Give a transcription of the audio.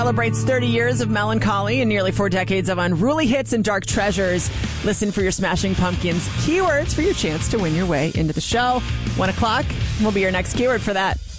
Celebrates 30 years of melancholy and nearly 4 decades of unruly hits and dark treasures. Listen for your Smashing Pumpkins keywords for your chance to win your way into the show. 1 o'clock will be your next keyword for that.